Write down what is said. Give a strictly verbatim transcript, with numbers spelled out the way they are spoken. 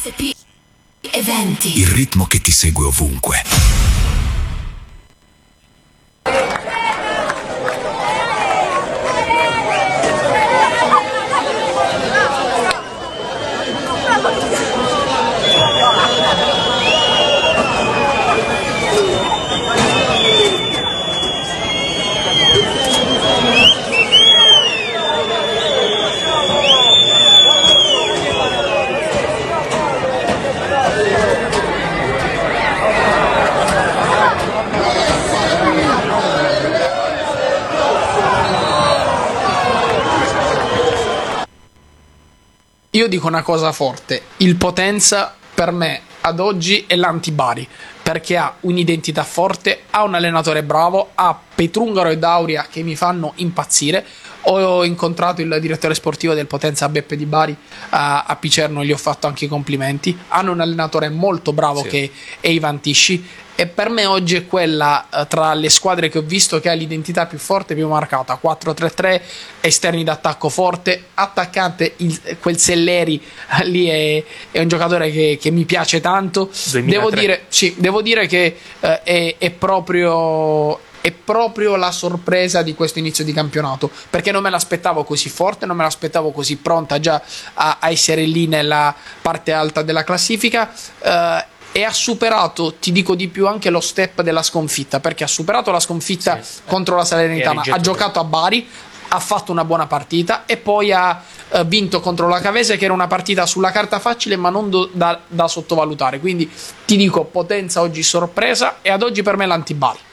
S P Eventi. Il ritmo che ti segue ovunque. Io dico una cosa forte: il Potenza per me ad oggi è l'anti-Bari, perché ha un'identità forte, ha un allenatore bravo, ha Petrungaro e Dauria che mi fanno impazzire. Ho incontrato il direttore sportivo del Potenza, Beppe Di Bari, a, a Picerno, gli ho fatto anche i complimenti. Hanno un allenatore molto bravo, sì, che è Ivan Tisci, e per me oggi è quella eh, tra le squadre che ho visto che ha l'identità più forte, più marcata. Quattro tre tre, esterni d'attacco forte, attaccante il, quel Selleri eh, lì è, è un giocatore che, che mi piace tanto. Devo dire, sì, devo dire che eh, è, è proprio è proprio la sorpresa di questo inizio di campionato, perché non me l'aspettavo così forte, non me l'aspettavo così pronta già a, a essere lì nella parte alta della classifica. eh, E ha superato, ti dico di più, anche lo step della sconfitta, perché ha superato la sconfitta, sì, contro la Salernitana, ha giocato a Bari, ha fatto una buona partita e poi ha eh, vinto contro la Cavese, che era una partita sulla carta facile ma non do, da, da sottovalutare. Quindi ti dico, Potenza oggi sorpresa, e ad oggi per me l'anti-Bari.